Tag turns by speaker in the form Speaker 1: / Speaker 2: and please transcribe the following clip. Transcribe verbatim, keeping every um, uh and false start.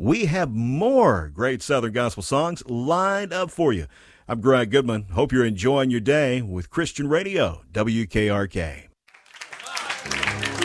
Speaker 1: we have more great Southern gospel songs lined up for you. I'm Greg Goodman. Hope you're enjoying your day with Christian Radio, W K R K.